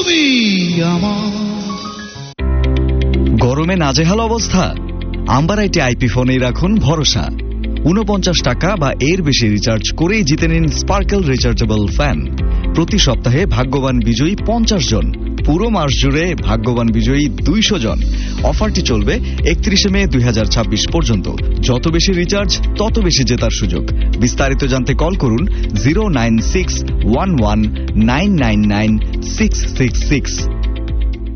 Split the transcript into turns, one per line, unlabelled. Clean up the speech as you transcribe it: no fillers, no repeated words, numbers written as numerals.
তুমি আমার।
গরমে নাজেহাল অবস্থা? আম্বারাইটে আইপি ফোনেই রাখুন ভরসা। 49 টাকা বা এর বেশি রিচার্জ করেই জিতে নিন স্পার্কেল রিচার্জেবল ফ্যান। প্রতি সপ্তাহে ভাগ্যবান বিজয়ী 50 জন, পুরো মাস জুড়ে ভাগ্যবান বিজয়ী 200 জন। অফারটি চলবে 31 মে 2026 পর্যন্ত। যত বেশি রিচার্জ তত বেশি জেতার সুযোগ। বিস্তারিত জানতে কল করুন 09611999666।